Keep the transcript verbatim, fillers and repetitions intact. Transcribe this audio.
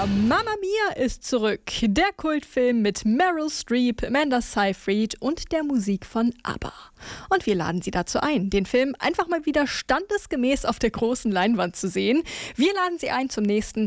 Mamma Mia ist zurück. Der Kultfilm mit Meryl Streep, Amanda Seyfried und der Musik von ABBA. Und wir laden Sie dazu ein, den Film einfach mal wieder standesgemäß auf der großen Leinwand zu sehen. Wir laden Sie ein zum nächsten